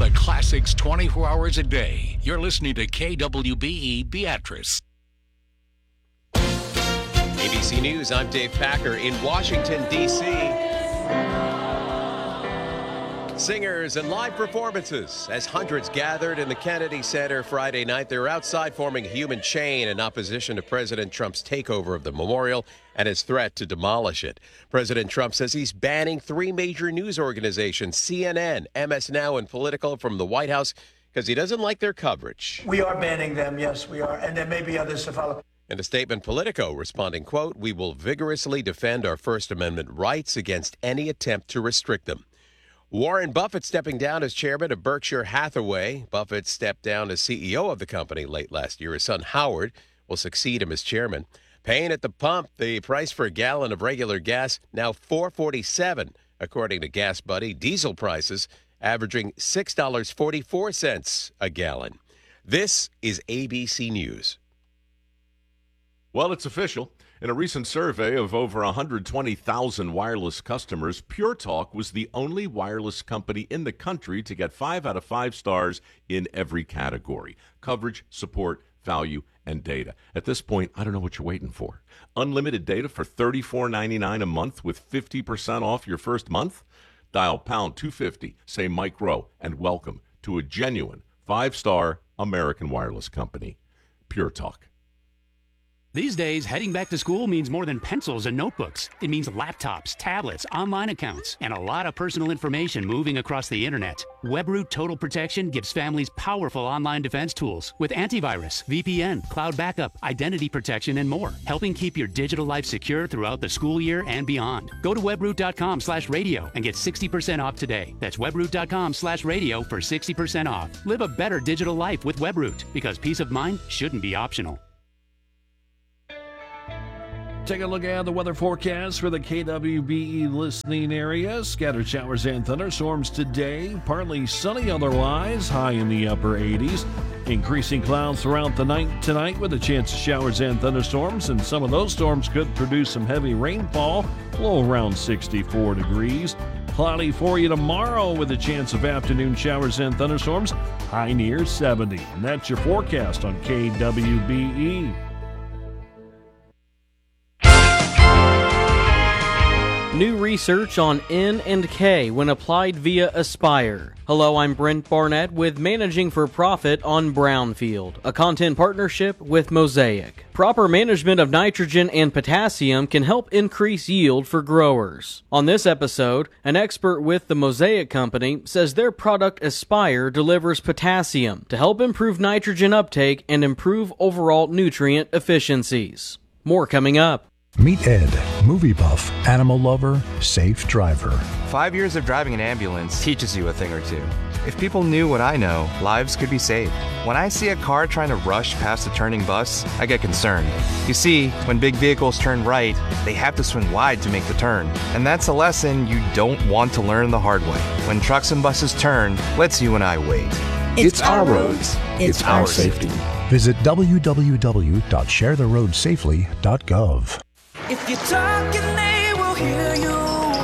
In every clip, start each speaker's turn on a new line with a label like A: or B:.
A: the classics 24 hours a day. You're listening to KWBE Beatrice.
B: ABC News, I'm Dave Packer in Washington, D.C. Singers and live performances as hundreds gathered in the Kennedy Center Friday night. They were outside forming a human chain in opposition to President Trump's takeover of the memorial and his threat to demolish it. President Trump says he's banning three major news organizations, CNN, MS Now, and Politico, from the White House because he doesn't like their coverage.
C: We are banning them, yes, we are, and there may be others to follow.
B: In a statement, Politico responding, quote, "We will vigorously defend our First Amendment rights against any attempt to restrict them." Warren Buffett stepping down as chairman of Berkshire Hathaway. Buffett stepped down as CEO of the company late last year. His son Howard will succeed him as chairman. Pain at the pump. The price for a gallon of regular gas now $4.47, according to Gas Buddy. Diesel prices averaging $6.44 a gallon. This is ABC News.
D: Well, it's official. In a recent survey of over 120,000 wireless customers, Pure Talk was the only wireless company in the country to get 5 out of 5 stars in every category: coverage, support, value, and data. At this point, I don't know what you're waiting for. Unlimited data for $34.99 a month with 50% off your first month? Dial pound 250, say Mike Rowe, and welcome to a genuine 5-star American wireless company, Pure Talk.
E: These days, heading back to school means more than pencils and notebooks. It means laptops, tablets, online accounts, and a lot of personal information moving across the internet. WebRoot Total Protection gives families powerful online defense tools with antivirus, VPN, cloud backup, identity protection, and more, helping keep your digital life secure throughout the school year and beyond. Go to webroot.com/radio and get 60% off today. That's webroot.com/radio for 60% off. Live a better digital life with WebRoot, because peace of mind shouldn't be optional.
F: Take a look at the weather forecast for the KWBE listening area. Scattered showers and thunderstorms today. Partly sunny otherwise, high in the upper 80s. Increasing clouds throughout the night tonight with a chance of showers and thunderstorms, and some of those storms could produce some heavy rainfall, low around 64 degrees. Cloudy for you tomorrow with a chance of afternoon showers and thunderstorms, high near 70. And that's your forecast on KWBE.
G: New research on N and K when applied via Aspire. Hello, I'm Brent Barnett with Managing for Profit on Brownfield, a content partnership with Mosaic. Proper management of nitrogen and potassium can help increase yield for growers. On this episode, an expert with the Mosaic Company says their product Aspire delivers potassium to help improve nitrogen uptake and improve overall nutrient efficiencies. More coming up.
H: Meet Ed, movie buff, animal lover, safe driver.
I: 5 years of driving an ambulance teaches you a thing or two. If people knew what I know, lives could be saved. When I see a car trying to rush past a turning bus, I get concerned. You see, when big vehicles turn right, they have to swing wide to make the turn. And that's a lesson you don't want to learn the hard way. When trucks and buses turn, let's you and I wait.
H: It's our roads. It's our safety. Visit www.sharetheroadsafely.gov.
J: If you're talking, they will hear you.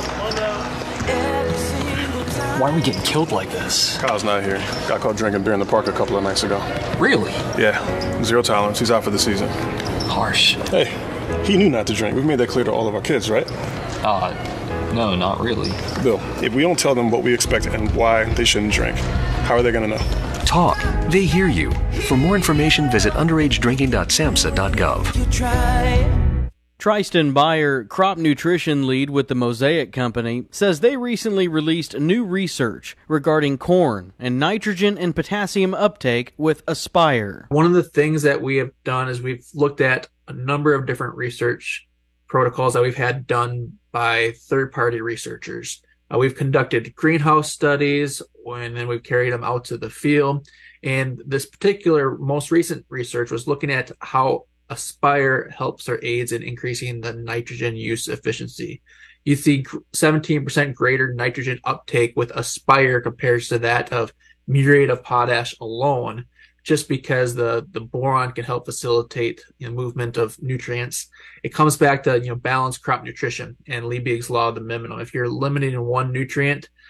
K: Why are we getting killed like this?
L: Kyle's not here. Got caught drinking beer in the park a couple of nights ago.
K: Really?
L: Yeah. 0 tolerance. He's out for the season.
K: Harsh.
L: Hey, he knew not to drink. We've made that clear to all of our kids, right?
K: No, not really.
L: Bill, if we don't tell them what we expect and why they shouldn't drink, how are they going to know?
M: Talk. They hear you. For more information, visit underagedrinking.samhsa.gov.
J: You try.
G: Tristan Beyer, crop nutrition lead with the Mosaic Company, says they recently released new research regarding corn and nitrogen and potassium uptake with Aspire.
N: One of the things that we have done is we've looked at a number of different research protocols that we've had done by third-party researchers. We've conducted greenhouse studies, and then we've carried them out to the field. And this particular most recent research was looking at how Aspire helps or aids in increasing the nitrogen use efficiency. You see 17% greater nitrogen uptake with Aspire compared to that of muriate of potash alone, just because the boron can help facilitate movement of nutrients. It comes back to balanced crop nutrition and Liebig's law of the minimum. If you're limiting one nutrient,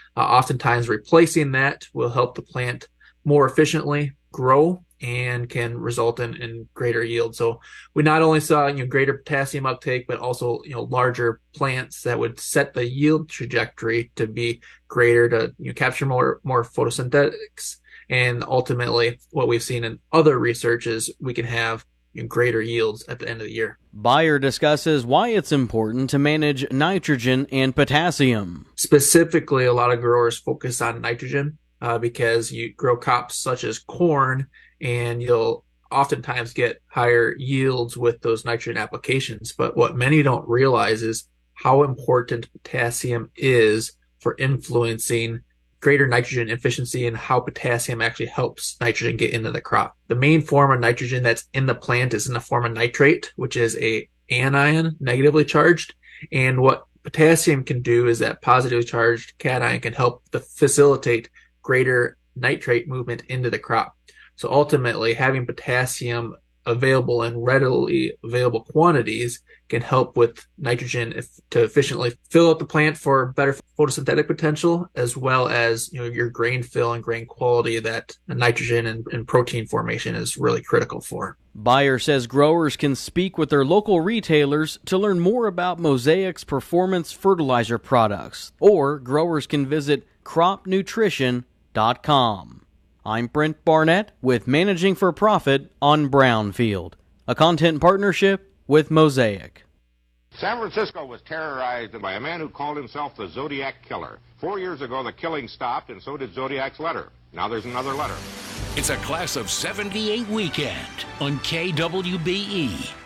N: Oftentimes replacing that will help the plant more efficiently grow and can result in greater yield. So we not only saw greater potassium uptake, but also larger plants that would set the yield trajectory to be greater, to capture more photosynthetics. And ultimately, what we've seen in other research is we can have greater yields at the end of the year.
G: Bayer discusses why it's important to manage nitrogen and potassium.
N: Specifically, a lot of growers focus on nitrogen because you grow crops such as corn, and you'll oftentimes get higher yields with those nitrogen applications. But what many don't realize is how important potassium is for influencing greater nitrogen efficiency and how potassium actually helps nitrogen get into the crop. The main form of nitrogen that's in the plant is in the form of nitrate, which is a anion, negatively charged. And what potassium can do is that positively charged cation can help facilitate greater nitrate movement into the crop. So ultimately, having potassium available in readily available quantities can help with nitrogen to efficiently fill up the plant for better photosynthetic potential, as well as your grain fill and grain quality that nitrogen and protein formation is really critical for.
G: Bayer says growers can speak with their local retailers to learn more about Mosaic's performance fertilizer products, or growers can visit cropnutrition.com. I'm Brent Barnett with Managing for Profit on Brownfield, a content partnership with Mosaic.
O: San Francisco was terrorized by a man who called himself the Zodiac Killer. 4 years ago, the killing stopped, and so did Zodiac's letter. Now there's another letter.
A: It's a Class of '78 weekend on KWBE.